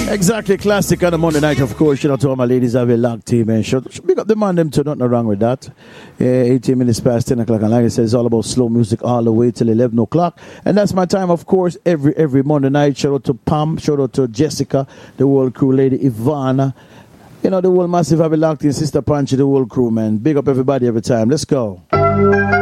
Exactly, classic on a Monday night, of course. Shout out to all my ladies have a lock team, and big up the man them too, nothing wrong with that. 18 minutes past 10 o'clock, and like I said, it's all about slow music all the way till 11 o'clock. And that's my time, of course, every Monday night. Shout out to Pam, shout out to Jessica, the whole crew, Lady Ivana, the whole massive have a locked in, Sister Punchy, the whole crew, man. Big up everybody every time. Let's go.